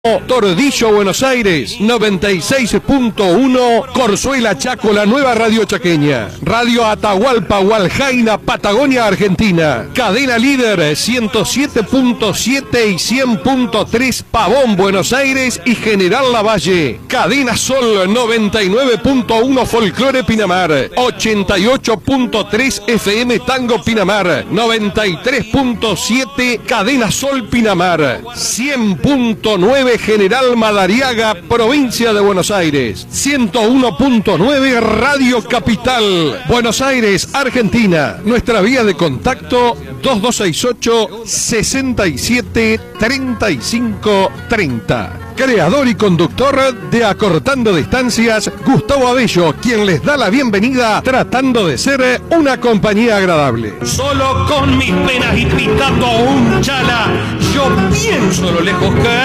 Tordillo, Buenos Aires, 96.1, Corzuela, Chaco, la nueva radio chaqueña. Radio Atahualpa, Hualjaina, Patagonia, Argentina. Cadena Líder, 107.7 y 100.3, Pavón, Buenos Aires y General Lavalle. Cadena Sol, 99.1, Folclore, Pinamar. 88.3 FM Tango, Pinamar. 93.7, Cadena Sol, Pinamar. 100.9 General Madariaga, provincia de Buenos Aires. 101.9 Radio Capital, Buenos Aires, Argentina. Nuestra vía de contacto 2268 67 35 30. Creador y conductor de Acortando Distancias, Gustavo Abello, quien les da la bienvenida tratando de ser una compañía agradable. Solo con mis penas y pitando un chala, yo pienso lo lejos que